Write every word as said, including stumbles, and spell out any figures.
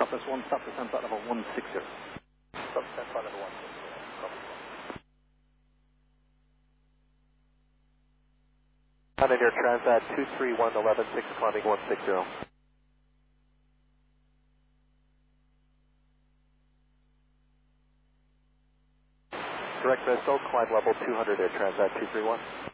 Southwest one, stop descent flight level one sixty. Stop descent flight level one sixty. Copy. And then your Transat two three one one one six climbing one sixty. Direct missile, climb level two hundred at Transat two three one.